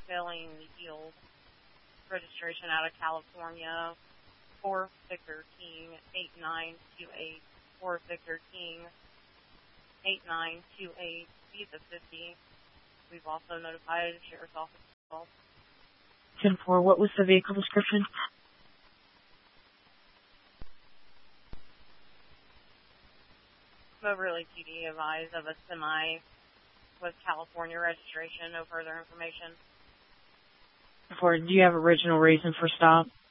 failing yield. Registration out of California, 4 Victor King 8928, 4 Victor King 8928, Visa 50. We've also notified Sheriff's Office as well. 10-4, what was the vehicle description? Moberly PD advised of a semi with California registration. No further information. Do you have original reason for stop?